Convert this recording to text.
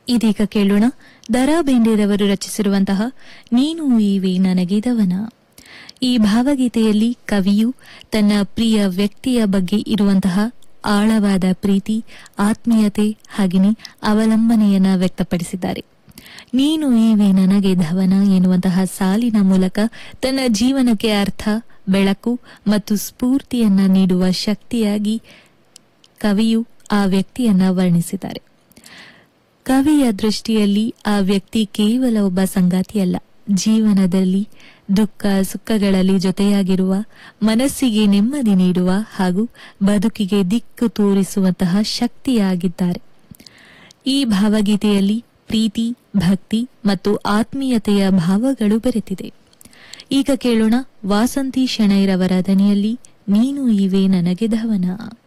ಇದೀಗ ಕೇಳೋಣ ದರಾ ಬೇಂದ್ರೆರವರು ರಚಿಸಿರುವಂತಹ ನೀನು ಈವೆ ನನಗಿದವನ. ಈ ಭಾವಗೀತೆಯಲ್ಲಿ ಕವಿಯು ತನ್ನ ಪ್ರಿಯ ವ್ಯಕ್ತಿಯ ಬಗ್ಗೆ ಇರುವಂತಹ ಆಳವಾದ ಪ್ರೀತಿ, ಆತ್ಮೀಯತೆ ಹಾಗೆಯೇ ಅವಲಂಬನೆಯನ್ನ ವ್ಯಕ್ತಪಡಿಸಿದ್ದಾರೆ. ನೀನು ಈವೆ ನನಗೆ ಧವನ ಎನ್ನುವಂತಹ ಸಾಲಿನ ಮೂಲಕ ತನ್ನ ಜೀವನಕ್ಕೆ ಅರ್ಥ, ಬೆಳಕು ಮತ್ತು ಸ್ಫೂರ್ತಿಯನ್ನ ನೀಡುವ ಶಕ್ತಿಯಾಗಿ ಕವಿಯು ಆ ವ್ಯಕ್ತಿಯನ್ನ ವರ್ಣಿಸಿದ್ದಾರೆ. ಕವಿಯ ದೃಷ್ಟಿಯಲ್ಲಿ ಆ ವ್ಯಕ್ತಿ ಕೇವಲ ಒಬ್ಬ ಸಂಗಾತಿಯಲ್ಲ, ಜೀವನದಲ್ಲಿ ದುಃಖ ಸುಖಗಳಲ್ಲಿ ಜೊತೆಯಾಗಿರುವ, ಮನಸ್ಸಿಗೆ ನೆಮ್ಮದಿ ನೀಡುವ ಹಾಗೂ ಬದುಕಿಗೆ ದಿಕ್ಕು ತೋರಿಸುವಂತಹ ಶಕ್ತಿಯಾಗಿದ್ದಾರೆ. ಈ ಭಾವಗೀತೆಯಲ್ಲಿ ಪ್ರೀತಿ, ಭಕ್ತಿ ಮತ್ತು ಆತ್ಮೀಯತೆಯ ಭಾವಗಳು ಬೆರೆತಿದೆ. ಈಗ ಕೇಳೋಣ ವಾಸಂತಿ ಶೆಣೈರವರ ದನಿಯಲ್ಲಿ ನೀನು ಈವೆ ನನಗೆ ಧವನ.